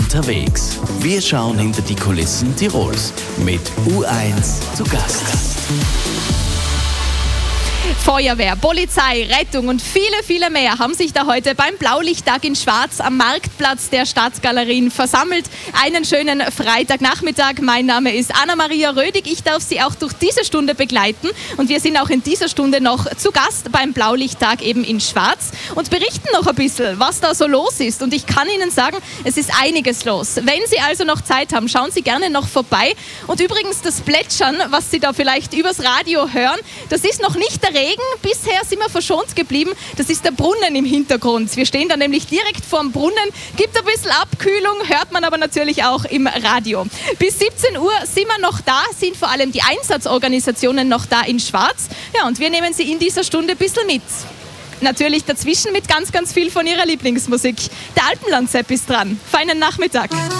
unterwegs. Wir schauen hinter die Kulissen Tirols mit U1 zu Gast. Feuerwehr, Polizei, Rettung und viele, viele mehr haben sich da heute beim Blaulichttag in Schwaz am Marktplatz der Stadtgalerien versammelt. Einen schönen Freitagnachmittag. Mein Name ist Anna-Maria Rödig. Ich darf Sie auch durch diese Stunde begleiten. Und wir sind auch in dieser Stunde noch zu Gast beim Blaulichttag eben in Schwaz und berichten noch ein bisschen, was da so los ist. Und ich kann Ihnen sagen, es ist einiges los. Wenn Sie also noch Zeit haben, schauen Sie gerne noch vorbei. Und übrigens das Plätschern, was Sie da vielleicht übers Radio hören, das ist noch nicht der Regen. Bisher sind wir verschont geblieben. Das ist der Brunnen im Hintergrund. Wir stehen da nämlich direkt vorm Brunnen. Gibt ein bisschen Abkühlung, hört man aber natürlich auch im Radio. Bis 17 Uhr sind wir noch da, sind vor allem die Einsatzorganisationen noch da in Schwaz. Ja, und wir nehmen Sie in dieser Stunde ein bisschen mit. Natürlich dazwischen mit ganz, ganz viel von Ihrer Lieblingsmusik. Der Alpenland-Sepp ist dran. Feinen Nachmittag.